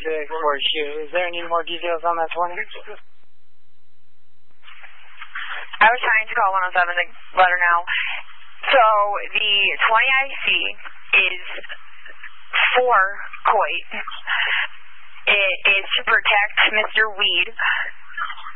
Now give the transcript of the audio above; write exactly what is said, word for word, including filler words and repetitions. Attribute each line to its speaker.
Speaker 1: six for shoe. Is there any more details on that twenty?
Speaker 2: I was trying to call one oh seven to let her know. So the twenty I C is for Coit. It is to protect Mister Weed